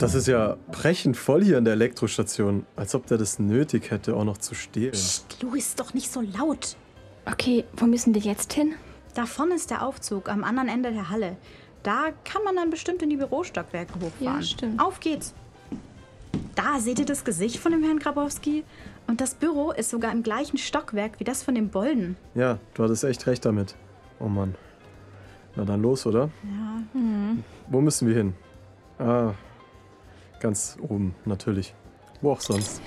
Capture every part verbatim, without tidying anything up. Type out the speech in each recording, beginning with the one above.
Das ist ja brechend voll hier in der Elektrostation. Als ob der das nötig hätte, auch noch zu stehlen. Psst, Louis, doch nicht so laut. Okay, wo müssen wir jetzt hin? Davon ist der Aufzug am anderen Ende der Halle. Da kann man dann bestimmt in die Bürostockwerke hochfahren. Ja, stimmt. Auf geht's. Da seht ihr das Gesicht von dem Herrn Grabowski. Und das Büro ist sogar im gleichen Stockwerk wie das von dem Bolden. Ja, du hattest echt recht damit. Oh Mann. Na dann los, oder? Ja. Hm. Wo müssen wir hin? Ah, ganz oben, natürlich. Wo auch sonst.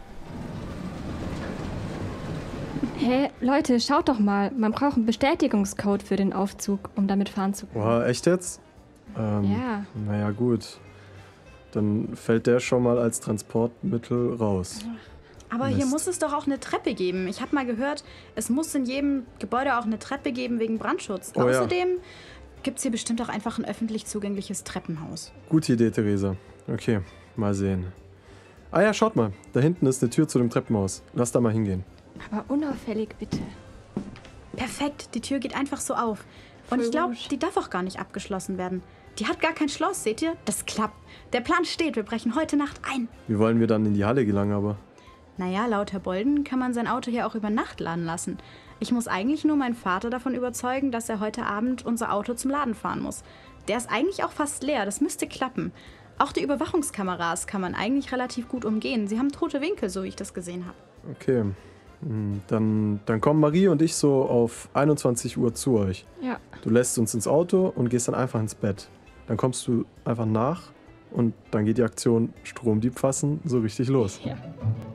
Hä, Leute, schaut doch mal. Man braucht einen Bestätigungscode für den Aufzug, um damit fahren zu können. Boah, echt jetzt? Ähm, Ja. Naja, gut. Dann fällt der schon mal als Transportmittel raus. Aber hier Mist. muss es doch auch eine Treppe geben. Ich habe mal gehört, es muss in jedem Gebäude auch eine Treppe geben wegen Brandschutz. Oh ja. Außerdem gibt es hier bestimmt auch einfach ein öffentlich zugängliches Treppenhaus. Gute Idee, Theresa. Okay, mal sehen. Ah ja, schaut mal. Da hinten ist eine Tür zu dem Treppenhaus. Lass da mal hingehen. Aber unauffällig, bitte. Perfekt, die Tür geht einfach so auf. Und Voll ich glaube, gut. die darf auch gar nicht abgeschlossen werden. Die hat gar kein Schloss, seht ihr? Das klappt. Der Plan steht, wir brechen heute Nacht ein. Wie wollen wir dann in die Halle gelangen, aber? Naja, laut Herr Bolden kann man sein Auto hier auch über Nacht laden lassen. Ich muss eigentlich nur meinen Vater davon überzeugen, dass er heute Abend unser Auto zum Laden fahren muss. Der ist eigentlich auch fast leer, das müsste klappen. Auch die Überwachungskameras kann man eigentlich relativ gut umgehen. Sie haben tote Winkel, so wie ich das gesehen habe. Okay. Hm, Dann, dann kommen Marie und ich so auf einundzwanzig Uhr zu euch. Ja. Du lässt uns ins Auto und gehst dann einfach ins Bett. Dann kommst du einfach nach und dann geht die Aktion Stromdieb fassen so richtig los. Ja.